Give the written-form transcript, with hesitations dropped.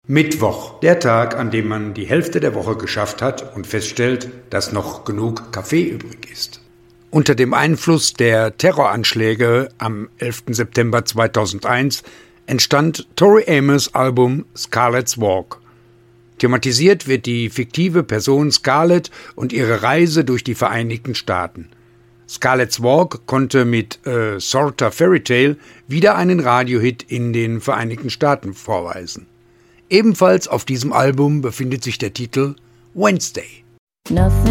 Mittwoch, der Tag, an dem man die Hälfte der Woche geschafft hat und feststellt, dass noch genug Kaffee übrig ist. Unter dem Einfluss der Terroranschläge am 11. September 2001 entstand Tori Amos' Album Scarlet's Walk. Thematisiert wird die fiktive Person Scarlett und ihre Reise durch die Vereinigten Staaten. Scarlet's Walk konnte mit Sorta Fairy Tale wieder einen Radiohit in den Vereinigten Staaten vorweisen. Ebenfalls auf diesem Album befindet sich der Titel Wednesday.